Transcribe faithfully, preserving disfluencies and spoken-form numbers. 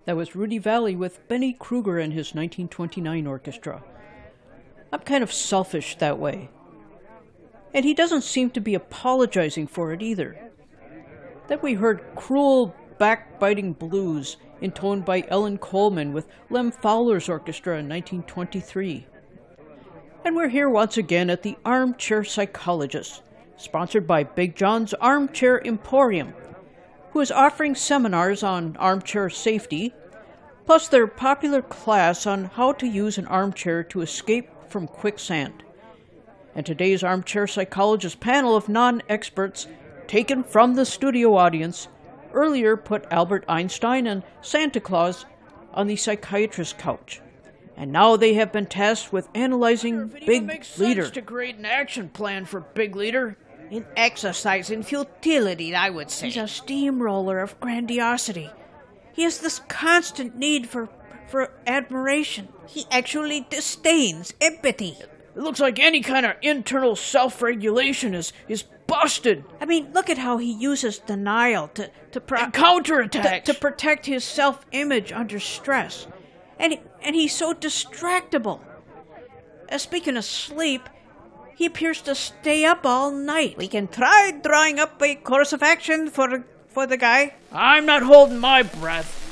That was Rudy Vallée with Benny Kruger and his nineteen twenty-nine orchestra. I'm kind of selfish that way. And he doesn't seem to be apologizing for it either. Then we heard Cruel Backbiting Blues, intoned by Ellen Coleman with Lem Fowler's orchestra in nineteen twenty-three. And we're here once again at the Armchair Psychologist, sponsored by Big John's Armchair Emporium, who is offering seminars on armchair safety, plus their popular class on how to use an armchair to escape from quicksand. And today's Armchair Psychologist panel of non-experts, taken from the studio audience, earlier put Albert Einstein and Santa Claus on the psychiatrist's couch. And now they have been tasked with analyzing Big makes Leader. Sense to create an action plan for Big Leader. An exercise in futility, I would say. He's a steamroller of grandiosity. He has this constant need for for admiration. He actually disdains empathy. It looks like any kind of internal self-regulation is, is busted. I mean, look at how he uses denial to to, pro- And counterattacks. to, to protect his self-image under stress. And, and he's so distractible. Uh, speaking of sleep, he appears to stay up all night. We can try drawing up a course of action for for the guy. I'm not holding my breath.